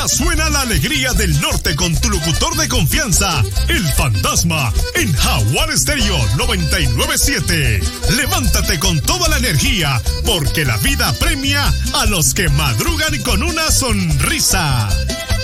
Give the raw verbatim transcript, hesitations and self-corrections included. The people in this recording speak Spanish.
Ya suena la alegría del norte con tu locutor de confianza, el Fantasma, en Jaguar Stereo noventa y nueve punto siete. Levántate con toda la energía, porque la vida premia a los que madrugan con una sonrisa.